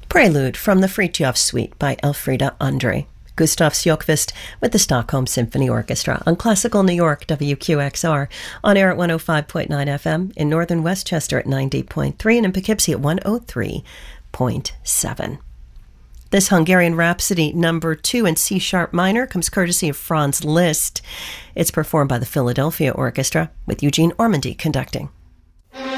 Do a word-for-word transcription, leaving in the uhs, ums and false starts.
Prelude from the Fritjof Suite by Elfriede Andre. Gustav Sjökvist with the Stockholm Symphony Orchestra on Classical New York, W Q X R, on air at one oh five point nine F M, in northern Westchester at ninety point three, and in Poughkeepsie at one oh three point seven. This Hungarian Rhapsody number two in C-sharp minor comes courtesy of Franz Liszt. It's performed by the Philadelphia Orchestra with Eugene Ormandy conducting.